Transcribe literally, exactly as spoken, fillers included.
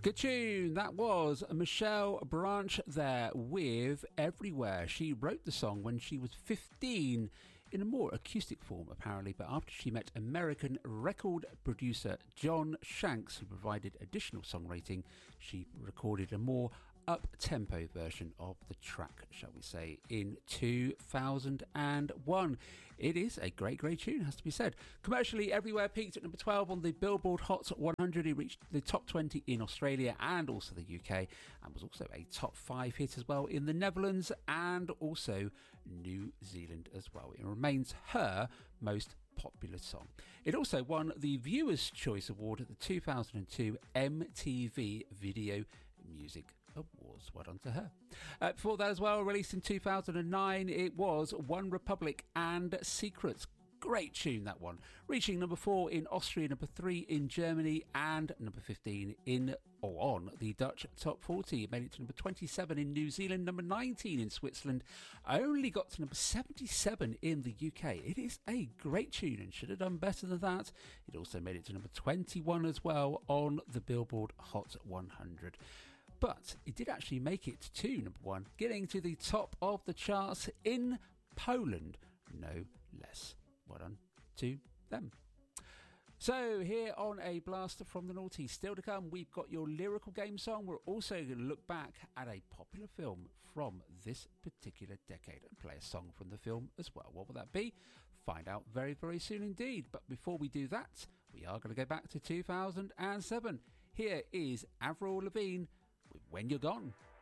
Good tune. That was Michelle Branch there with Everywhere. She wrote the song when she was fifteen in a more acoustic form, apparently, but after she met American record producer John Shanks, who provided additional songwriting, she recorded a more up-tempo version of the track, shall we say, in two thousand one. It is a great, great tune, has to be said. Commercially, Everywhere peaked at number twelve on the Billboard Hot one hundred. It reached the top twenty in Australia and also the U K, and was also a top five hit as well in the Netherlands and also New Zealand as well. It remains her most popular song. It also won the Viewer's Choice Award at the two thousand two M T V Video Music Awards. Well done to her. Uh, before that as well, released in two thousand nine, it was One Republic and Secrets. Great tune, that one. Reaching number four in Austria, number three in Germany, and number fifteen in or on the Dutch Top forty. It made it to number twenty-seven in New Zealand, number nineteen in Switzerland. Only got to number seventy-seven in the U K. It is a great tune and should have done better than that. It also made it to number twenty-one as well on the Billboard Hot one hundred. But it did actually make it to number one, getting to the top of the charts in Poland, no less. Well done to them. So here on A Blast from the Noughties, still to come, we've got your lyrical game song. We're also going to look back at a popular film from this particular decade and play a song from the film as well. What will that be? Find out very, very soon indeed. But before we do that, we are going to go back to two thousand seven. Here is Avril Lavigne with When You're Gone.